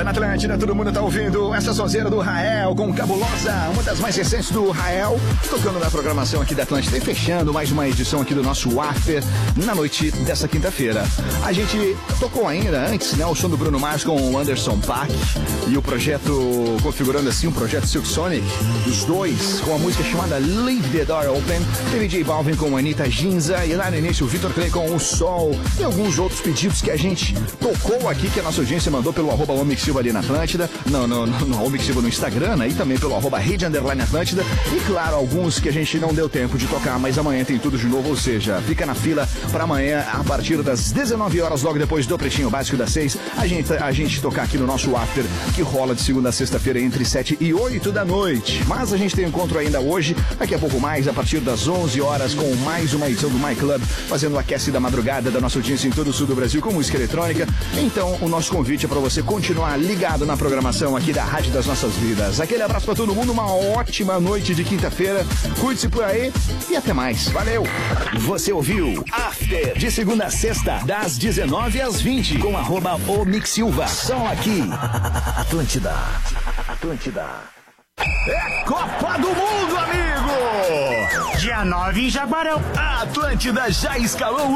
ligada na Atlântida, todo mundo tá ouvindo essa sonzeira do Rael com Cabulosa, uma das mais recentes do Rael, tocando na programação aqui da Atlântida e fechando mais uma edição aqui do nosso After na noite dessa quinta-feira. A gente tocou ainda antes, né, o som do Bruno Mars com o Anderson .Paak e o projeto, configurando assim um projeto Silk Sonic, os dois com a música chamada Leave the Door Open. Teve J Balvin com a Anitta Ginza e lá no início o Vitor Clay com o Sol e alguns outros pedidos que a gente tocou aqui, que a nossa audiência mandou pelo arroba Omix Silva ali na Atlântida, no Omix Silva no Instagram, né? E também pelo arroba Rede_Atlântida. E claro, alguns que a gente não deu tempo de tocar, mas amanhã tem tudo de novo, ou seja, fica na fila para amanhã, a partir das 19 horas, logo depois do Pretinho Básico das 6, a gente tocar aqui no nosso After, que rola de segunda a sexta-feira entre 7 e 8 da noite. Mas a gente tem um encontro ainda hoje, daqui a pouco mais, a partir das 11 horas, com mais uma edição do My Club, fazendo o aquece da madrugada da nossa audiência em todo o sul do Brasil com música eletrônica. Então, o nosso convite é para você continuar ligado na programação aqui da Rádio das Nossas Vidas. Aquele abraço para todo mundo, uma ótima noite de quinta-feira. Cuide-se por aí e até mais. Valeu! Você ouviu After, de segunda a sexta, das 19 às 20, com arroba Omix Silva. Só aqui. Atlântida. É Copa do Mundo, amigo! Dia 9 em Jaguarão. A Atlântida já escalou